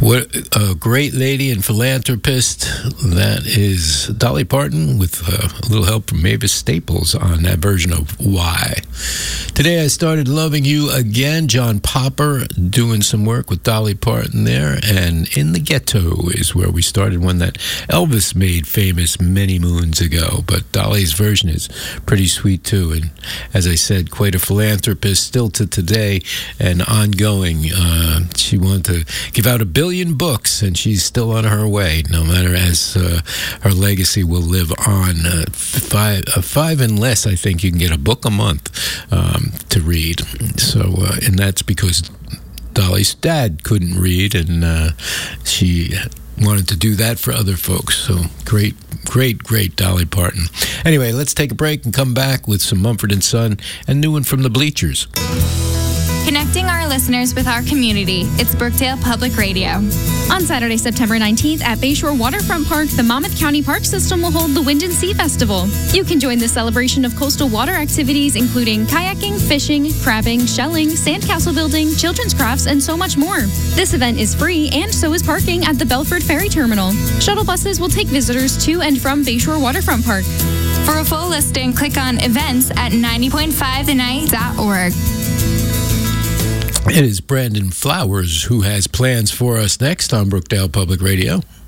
What a great lady and philanthropist. That is Dolly Parton with a little help from Mavis Staples on that version of Why. Today I started loving you again. John Popper doing some work with Dolly Parton there. And In the Ghetto is where we started, one that Elvis made famous many moons ago. But Dolly's version is pretty sweet too. And as I said, quite a philanthropist still to today and ongoing. She wanted to give out 1 billion books, and she's still on her way, no matter as her legacy will live on. Five and less, I think you can get a book a month to read. So, and that's because Dolly's dad couldn't read, and she wanted to do that for other folks. So great Dolly Parton. Anyway, let's take a break and come back with some Mumford & Son and new one from the Bleachers. Connecting our listeners with our community, it's Brookdale Public Radio. On Saturday, September 19th at Bayshore Waterfront Park, the Monmouth County Park System will hold the Wind and Sea Festival. You can join the celebration of coastal water activities, including kayaking, fishing, crabbing, shelling, sandcastle building, children's crafts, and so much more. This event is free, and so is parking at the Belford Ferry Terminal. Shuttle buses will take visitors to and from Bayshore Waterfront Park. For a full listing, click on events at 90.5thenight.org. It is Brandon Flowers who has plans for us next on Brookdale Public Radio.